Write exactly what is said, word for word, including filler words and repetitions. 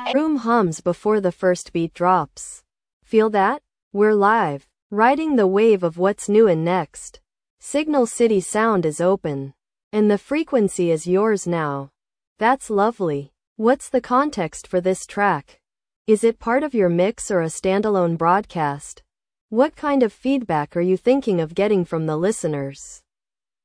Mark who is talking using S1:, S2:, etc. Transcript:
S1: Room hums before the first beat drops. Feel that? We're live, riding the wave of what's new and next. Signal City sound is open, and the frequency is yours now. That's lovely. What's the context for this track? Is it part of your mix or a standalone broadcast? What kind of feedback are you thinking of getting from the listeners?